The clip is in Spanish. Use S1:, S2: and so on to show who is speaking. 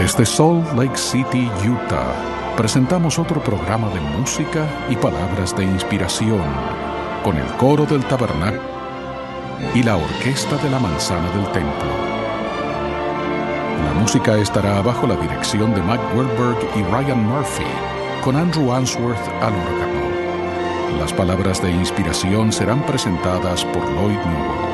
S1: Desde Salt Lake City, Utah, presentamos otro programa de música y palabras de inspiración con el coro del tabernáculo y la orquesta de la manzana del templo. La música estará bajo la dirección de Mike Goldberg y Ryan Murphy, con Andrew Answorth al órgano. Las palabras de inspiración serán presentadas por Lloyd Newell.